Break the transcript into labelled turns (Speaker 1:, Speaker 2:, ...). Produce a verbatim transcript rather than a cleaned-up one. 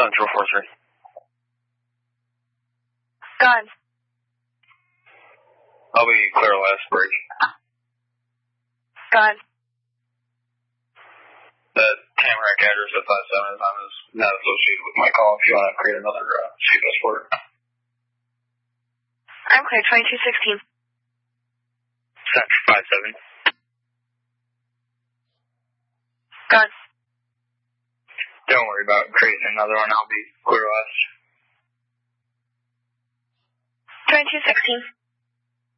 Speaker 1: Central four three.
Speaker 2: Gone.
Speaker 1: I'll be clear last break.
Speaker 2: Gone.
Speaker 1: That Tamarack address at five seven is on is not associated with my call if you want to create another uh, C P S for it.
Speaker 2: I'm clear, twenty-two sixteen.
Speaker 1: Central five seven.
Speaker 2: Gone.
Speaker 1: Don't worry about creating another one. I'll be clear last.
Speaker 2: twenty-two sixteen.